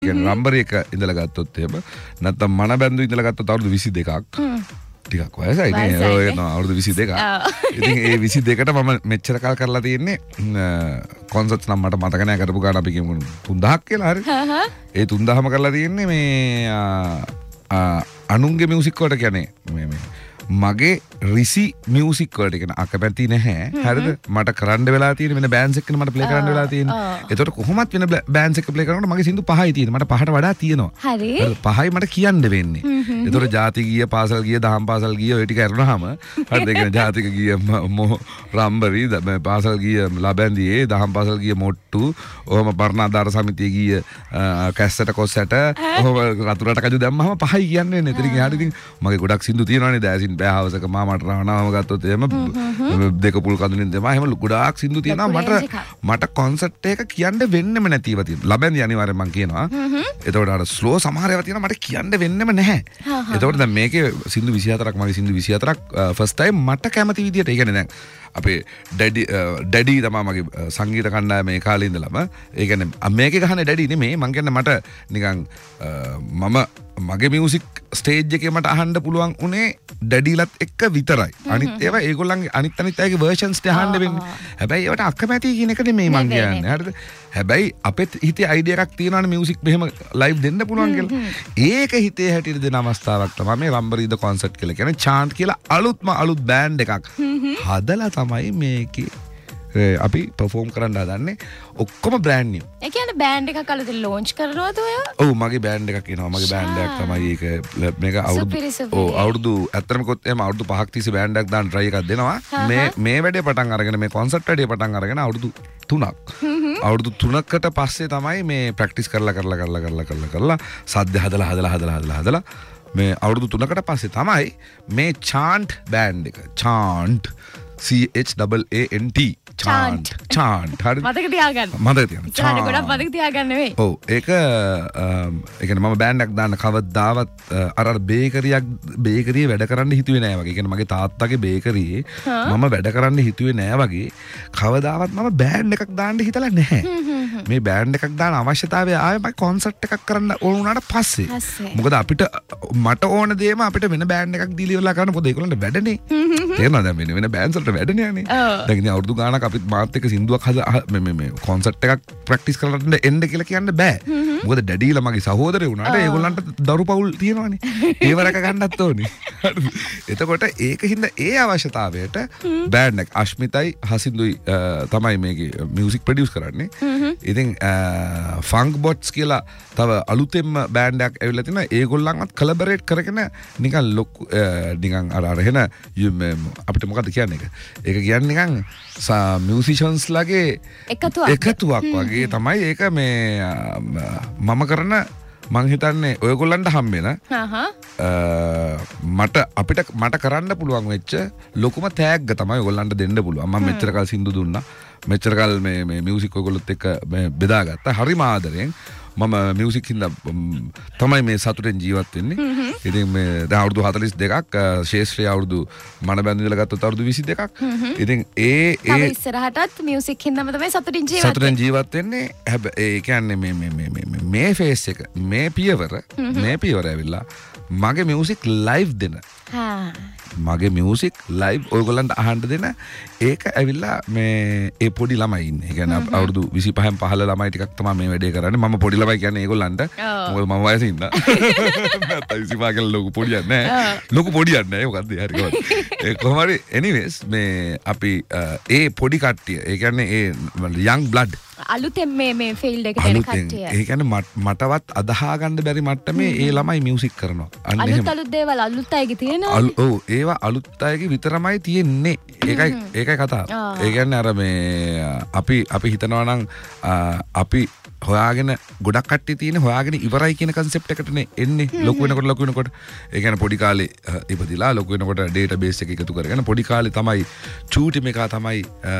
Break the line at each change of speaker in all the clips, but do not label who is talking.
කියන්නේ රම්බර් එක ඉඳලා ගත්තොත් එහෙම නැත්නම් මන බැඳු ඉඳලා ගත්තොත් අවුරුදු 22ක්. ටිකක් වයසයි නේ. ඔය අවුරුදු 22ක්. ඉතින් ඒ 22ට මම මෙච්චර කල් කරලා තියෙන්නේ කොන්සර්ට්ස් නම් මට මතක නැහැ කරපු ගාන අපි කියමු 3000ක් කියලා හරි. ඒ 3000ම කරලා තියෙන්නේ මේ අනුන්ගේ මියුසික් වලට කියන්නේ මේ මගේ රිසි මියුසික් වලට කියන අකමැති නැහැ. හරිද? මට කරන්න වෙලා තියෙන වෙන බෑන්ඩ්ස් එක්කනේ මට ප්ලේ කරන්න වෙලා තියෙන්නේ. ඒතකොට කොහොමත් වෙන බෑන්ඩ්ස් එක්ක ප්ලේ කරනකොට මගේ සින්දු 5යි තියෙන්නේ. මට 5ට වඩා තියෙනවා. හරි. 5යි මට කියන්න වෙන්නේ. ඒතකොට ජාති ගීය, පාසල් ගීය, දහම් පාසල් ගීය ඔය ටික අරනහම හරිද? ඒ කියන්නේ ජාතික ගීය රම්බරි, පාසල් ගීය ලබැන්දියේ, දහම් පාසල් ගීය මොට්ටු, ඔහොම පර්ණාදාර සමිතිය ගීය කැස්සට කොස්සට, ඔහොම රතුරට කජු දැම්මම 5යි කියන්නේ නේ. ඉතින් එහාට ඉතින් මගේ ගොඩක් සින්දු තියෙනවානේ දැසින් බෑහවසක මාමට රවණාවම ගත්තොත් එහෙම දෙක පුල් කඳුලින් දෙමා එහෙම ගොඩාක් සින්දු තියෙනවා මට කොන්සර්ට් එක කියන්න වෙන්නෙම නැතිව තියෙනවා. ලබෙන්දී අනිවාර්යෙන් මම කියනවා. එතකොට අර ස්ලෝ සමහර ඒවා තියෙනවා මට කියන්න වෙන්නෙම නැහැ. එතකොට දැන් මේකේ සින්දු 24ක් මගේ සින්දු 24ක් ෆස්ට් ටයිම් මට කැමති විදියට ඒ කියන්නේ දැන් අපේ ඩැඩි තමයි මගේ සංගීත කණ්ඩායමේ කාලේ ඉඳලම ඒ කියන්නේ මේකේ ගහන්නේ ඩැඩි නෙමෙයි මං කියන්නේ මට නිකන් මම මගේ මියුසික් ස්ටේජ් එකේ මට අහන්න පුළුවන් උනේ ඩැඩිලත් එක්ක විතරයි. අනිත් ඒවා ඒගොල්ලන්ගේ අනිත් අයගේ versions ට අහන්න වෙන්නේ. හැබැයි ඒවට අකමැති කියන එක නෙමෙයි මං කියන්නේ. හරිද? හැබැයි අපෙත් හිතේ අයිඩියා එකක් තියෙනවානේ මියුසික් මෙහෙම ලයිව් දෙන්න පුළුවන් කියලා. ඒක හිතේ හැටියට දෙන අවස්ථාවක් තමයි මේ රම්බරි ද කොන්සර්ට් කියලා කියන්නේ. chant කියලා අලුත් බෑන්ඩ් එකක් හදලා තමයි මේකේ අපි perform කරන්න හදන්නේ. ඔක්කොම brand new. ඒ කියන්නේ බෑන්ඩ් එකක් අලුතෙන් launch කරනවද ඔය? ඔව් මගේ බෑන්ඩ් එකක් එනවා. මගේ බෑන්ඩ් එකක් තමයි ඒක මේක අවුරුදු ඇත්තටම කොත් එහෙම අවුරුදු 5ක් තිස්සේ බෑන්ඩ් එකක් දාන්න try එකක් දෙනවා. මේ වැඩේ පටන් අරගෙන මේ කොන්සර්ට් වැඩේ පටන් අරගෙන අවුරුදු 3ක්. අවුරුදු 3කට පස්සේ තමයි මේ ප්‍රැක්ටිස් කරලා සද්ද හදලා මේ අවුරුදු 3කට පස්සේ තමයි මේ chant බෑන්ඩ් එක chant chant හරි
මතක තියාගන්න.
මතක තියාගන්න.
chant ගොඩක් මතක තියාගන්න නෙවෙයි.
ඔව් ඒක ඒ කියන්නේ මම බෑන්ඩ් එකක් දාන්න කවදාවත් අර බේකරියේ වැඩ කරන්න හිතුවේ නෑ වගේ. ඒ කියන්නේ මගේ තාත්තගේ බේකරියේ මම වැඩ කරන්න හිතුවේ නෑ වගේ. කවදාවත් මම බෑන්ඩ් එකක් දාන්න හිතලා නැහැ. මේ බෑන්ඩ් එකක් දාන අවශ්‍යතාවය ආවේ මම කොන්සර්ට් එකක් කරන්න ඕන වුණාට පස්සේ. මොකද මට ඕන දේම අපිට වෙන බෑන්ඩ් එකක් දීලා ඉවරලා කරන්න මොකද ඒගොල්ලන්ට වැඩනේ. තේරෙනවද දැන් වෙන බෑන්ඩ්ස් වලට වැඩනේ යන්නේ. දැන් ඉතින් අවුරුදු ගානක් අපිත් මාත් එක්ක සින්දුවක් මේ කොන්සර්ට් එකක් ප්‍රැක්ටිස් කරන්න එන්න කියලා කියන්න බෑ. මොකද ඩැඩීලා මගේ සහෝදරයෝ වුණාට ඒගොල්ලන්ට දරු පවුල් තියෙනවනේ. ඒව රැක ගන්නත් ඕනේ. එතකොට ඒකින්ද ඒ අවශ්‍යතාවයට බෑන්ඩ් එක අශ්මිතයි හසින්දුයි තමයි මේකේ මියුසික් ප්‍රොඩියුස් කරන්නේ. ඉතින් ෆන්ක් බොට්ස් කියලා තව අලුතෙන්ම බෑන්ඩ් එකක් ඇවිල්ලා තිනවා. ඒගොල්ලන්වත් කොලැබරේට් කරගෙන නිකන් ලොකු නිකන් අර එහෙන අපිට මොකද්ද කියන්නේ ඒක? ඒක කියන්නේ නිකන් මියුසිෂන්ස් ලගේ එකතුවක් වගේ තමයි ඒක මේ මම කරන මං හිතන්නේ ඔයගොල්ලන්ට හම්බෙන මට කරන්න පුළුවන් වෙච්ච ලොකුම තෑග්ග තමයි ඔයගොල්ලන්ට දෙන්න පුළුවන්. මම මෙච්චර කල් සින්දු දුන්නා. මෙච්චර කල් මේ මියුසික් ඔයගොල්ලොත් එක්ක බෙදාගත්තා. හරිම ආදරෙන් මම මියුසික් හින්දා තමයි මේ සතුටෙන් ජීවත් වෙන්නේ. ඉතින් මේ දැන් අවුරුදු 42ක් ශේෂ්ත්‍රයේ අවුරුදු මන බැඳ ඉඳලා ගත්තොත් අවුරුදු 22ක්. ඉතින් ඒ
ඉස්සරහටත් මියුසික් හින්දාම තමයි සතුටින්
ජීවත් වෙන්නේ. හැබැයි ඒ කියන්නේ මේ ෆේස් එක මේ පියවර ඇවිල්ලා මගේ මියුසික් ලයිව් දෙන. මගේ මියුසික් ලයිව් ඔයගොල්ලන්ට අහන්න දෙන ඒක ඇවිල්ලා මේ ඒ පොඩි ළමයි ඉන්නේ. ඒ කියන්නේ අවුරුදු 25න් පහළ ළමයි ටිකක් තමයි මේ වැඩේ කරන්නේ. මම පොඩි ළමයි කියන්නේ ඒගොල්ලන්ට. මොකද මම වයසේ ඉඳලා. නැත්නම් 25 කියලා ලොකු පොඩියක් නෑ. ලොකු පොඩියක් නෑ. මොකද්ද හරි කොහොමද? ඒ කොහොම හරි anyways මේ අපි ඒ පොඩි කට්ටිය ඒ කියන්නේ ඒ young blood
අලුතෙන් මේ ෆීල්ඩ් එකට එන කට්ටිය.
ඒ කියන්නේ මටවත් අදහා ගන්න බැරි මට්ටමේ ඒ ළමයි මියුසික් කරනවා.
අලුත් දේවල් අලුත් අයගේ තියෙනවා.
ඔව් ඒවා අලුත් අයගේ විතරමයි තියෙන්නේ. ඒකයි කතාව. ඒ කියන්නේ අර මේ අපි හිතනවා නම් අපි හොයාගෙන ගොඩක් කට්ටිය තියෙන හොයාගෙන ඉවරයි කියන concept එකටනේ එන්නේ. ලොකු වෙනකොට ඒ කියන්නේ පොඩි කාලේ ඉපදිලා ලොකු වෙනකොට database එක එකතු කරගෙන පොඩි කාලේ තමයි චූටි මේකා තමයි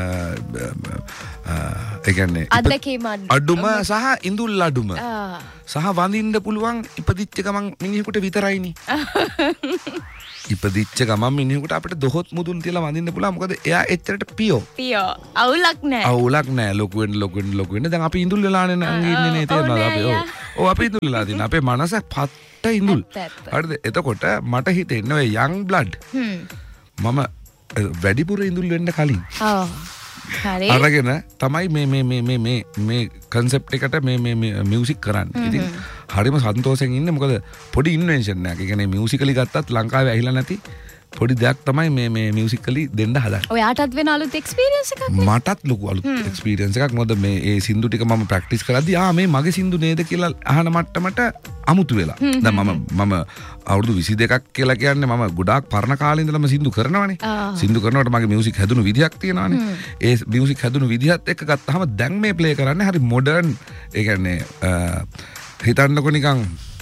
ඒ කියන්නේ අඩුම සහ ඉඳුල් අඩුම සහ වඳින්න පුළුවන් ඉපදිච්ච ගමන් මිනිහෙකුට විතරයිනේ. ඉපදිච්ච ගමන් මිනිහෙකුට අපිට දොහොත් මුදුන් තියලා වඳින්න පුළුවන්. මොකද එයා එච්චරට පියෝ
අවුලක් නැහැ.
ලොකු වෙන්න දැන් අපි ඉඳුල් වෙලානේ නංගි ඉන්නේ නේ තේරෙනවද අපි? ඔව් ඔව් අපි ඉඳුල් වෙලා තියෙන. අපේ මනස පට්ට ඉඳුල්. හරිද? එතකොට මට හිතෙන්නේ ඔය young blood. මම වැඩිපුර ඉඳුල් වෙන්න කලින්.
ඔව්. හරි.
අරගෙන තමයි මේ concept එකට මේ music කරන්නේ. ඉතින් හරිම සන්තෝෂෙන් ඉන්නේ. මොකද පොඩි invention එකක්. ඒ කියන්නේ musically ගත්තත් ලංකාවේ ඇහිලා නැති පොඩි දෙයක් තමයි මේ musically දෙන්න හදන්නේ.
ඔයාටත් වෙන අලුත් experience එකක් නේ?
මටත් ලොකු අලුත් experience එකක්. මොකද මේ සින්දු ටික මම practice කරද්දී මේ මගේ සින්දු නේද කියලා අහන මට්ටමට අමුතු වෙලා. දැන් මම අවුරුදු 22ක් කියලා කියන්නේ මම ගොඩාක් පරණ කාලේ ඉඳලම සින්දු කරනවානේ. සින්දු කරනකොට මගේ මියුසික් හැදුණු විදිහක් තියෙනවානේ. ඒ මියුසික් හැදුණු විදිහත් එක්ක ගත්තාම දැන් මේ ප්ලේ කරන්නේ හරි මොඩර්න්. ඒ කියන්නේ හිතන්නකො නිකන්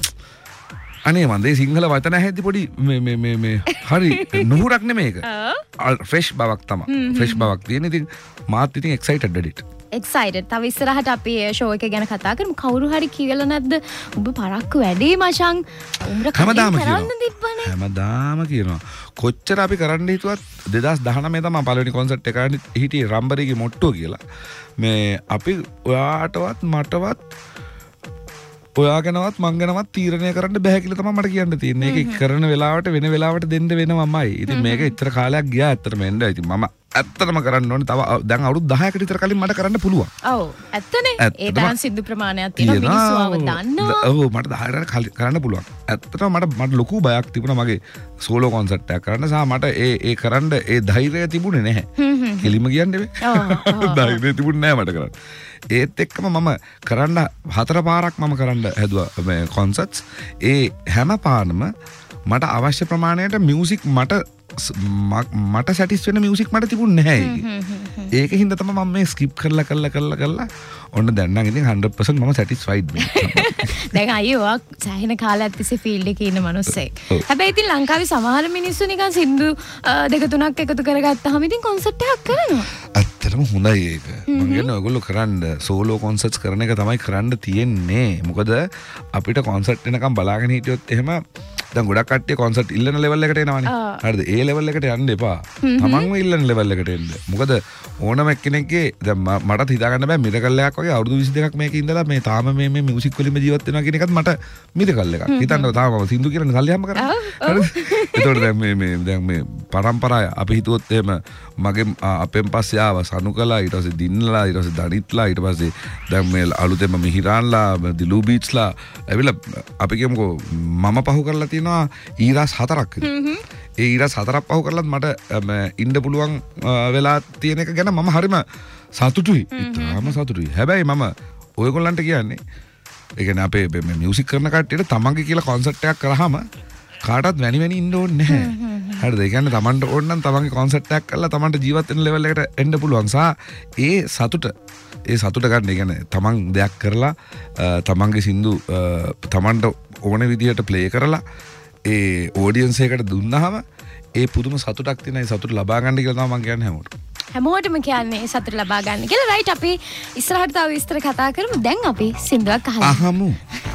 අනේ මන්දේ සිංහල වචන ඇහෙද්දි පොඩි මේ හරි නුහුරක් නෙමේක. ෆ්‍රෙෂ් බවක් තමයි. ෆ්‍රෙෂ් බවක් තියෙන. ඉතින් මාත් ඉතින් එක්සයිටඩ් වෙඩිට.
එක්සයිටඩ්. තව ඉස්සරහට අපි ෂෝ එක ගැන කතා කරමු. කවුරු හරි කියලා නැද්ද? ඔබ පරක්කු වැඩි මචං. උඹට
හැමදාම
කරන්න තිබ්බනේ.
හැමදාම කියනවා. කොච්චර අපි කරන්න හිතුවත් 2019 තමයි පළවෙනි කොන්සර්ට් එක හිටියේ රම්බරිගේ මොට්ටෝ කියලා. මේ අපි ඔයාටවත් මටවත් ඔයා ගැනවත් මං ගැනවත් තීරණය කරන්න බෑ කියලා තමයි මට කියන්න තියෙන්නේ. ඒක කරන වෙලාවට වෙන වෙලාවට දෙන්න වෙනවමයි. ඉතින් මේක ඉතර කාලයක් ගියා ඇත්තටම එන්න. ඉතින් මම ඇත්තටම කරන්න ඕනේ. තව දැන් අවුරුදු 10කට විතර කලින් මට කරන්න පුළුවන්.
ඔව් ඇත්තනේ. ඒ තරම් සින්දු ප්‍රමාණයක් තියෙනවා මිනිස්සු ආව දන්නවා.
ඔව් මට 10කට කරන්න පුළුවන්. ඇත්තටම මට ලොකු බයක් තිබුණා මගේ සෝලෝ කොන්සර්ට් එකක් කරන්න. සහ මට ඒ කරන්න ඒ ධෛර්යය තිබුණේ නැහැ. කෙලිම කියන්නේ මේ. ධෛර්යය තිබුණේ නැහැ මට කරන්න. ඒත් එක්කම මම කරන්න 4 පාරක් මම කරන්න හැදුවා මේ කොන්සර්ට්ස්. ඒ හැම පාරම මට අවශ්‍ය ප්‍රමාණයට මියුසික් මට සැටිස් වෙන මියුසික් මට තිබුණේ නැහැ. ඒක හින්දා තමයි මම මේ ස්කිප් කරලා ඔන්න දැන් නම් ඉතින් 100% මම සැටිස්ෆයිඩ් වෙනවා.
දැන් අයියෝ සෑහෙන කාලයක් තිස්සේ ෆීල්ඩ් එකේ ඉන්න මිනිස්සෙක්. හැබැයි ඉතින් ලංකාවේ සමහර මිනිස්සු නිකන් සින්දු දෙක තුනක් එකතු කරගත්තාම ඉතින් කොන්සර්ට් එකක් කරනවා.
ඇත්තටම හොඳයි ඒක. මම කියන්නේ ඔයගොල්ලෝ කරන්න සෝලෝ කොන්සර්ට්ස් කරන එක තමයි කරන්න තියෙන්නේ. මොකද අපිට කොන්සර්ට් එනකම් බලාගෙන හිටියොත් එහෙම දැන් ගොඩක් කට්ටිය කොන්සර්ට් ඉල්ලන ලෙවල් එකට එනවනේ. හරිද? ඒ ලෙවල් එකට යන්න එපා. තමන්ම ඉල්ලන ලෙවල් එකට එන්න. මොකද ඕනම එක්කෙනෙක්ගේ දැන් මටත් හිතා ගන්න බෑ මිරකල් එකක් වගේ අවුරුදු 22ක් මේකේ ඉඳලා මේ තාම මේ මියුසික් වලින්ම ජීවත් වෙනවා කියන එකත් මට මිරකල් එකක්. හිතන්න තාම මම සින්දු කියන සල්ලි හම්බ කරන්නේ. හරිද? ඒතකොට දැන් මේ පරම්පරාව අපි හිතුවොත් එහෙම මගේ අපෙන් පස්සේ ආව සනුකලා ඊට පස්සේ දින්නලා ඊට පස්සේ දනිත්ලා ඊට පස්සේ දැන් මේ අලුතෙන්ම මිහිරාන්ලා දිලු බීච්ලා ඇවිල්ලා අපි කියමුකෝ මම පහු කරලා තියෙනවා ඊරාස් 4ක් විතර. ඒ ඊරාස් 4ක් පහු කරලත් මට ඉන්න පුළුවන් වෙලා තියෙන එක ගැන මම හරිම සතුටුයි. ඉතාලම සතුටුයි. හැබැයි මම ඔයගොල්ලන්ට කියන්නේ ඒ කියන්නේ අපේ මේ මියුසික් කරන කට්ටියට තමන්ගේ කියලා කොන්සර්ට් එකක් කරාම කාටවත් වැනි ඉන්න ඕනේ නැහැ. හරිද? ඒ කියන්නේ තමන්ට ඕන නම් තමන්ගේ කොන්සර්ට් එකක් කරලා තමන්ට ජීවත් වෙන ලෙවල් එකට එන්න පුළුවන්. සහ ඒ සතුට ගන්න. ඒ කියන්නේ තමන් දෙයක් කරලා තමන්ගේ සින්දු තමන්ට ඕන විදිහට ප්ලේ කරලා ඒ ඔඩියන්ස් එකට දුන්නාම ඒ පුදුම සතුටක් තියෙන. ඒ සතුට ලබා ගන්න කියලා තමයි මම කියන්නේ
හැමෝටම කියන්නේ සතුට ලබා ගන්න කියලා. රයිට් අපි ඉස්සරහට තව විස්තර කතා කරමු. දැන් අපි සින්දුවක් අහමු.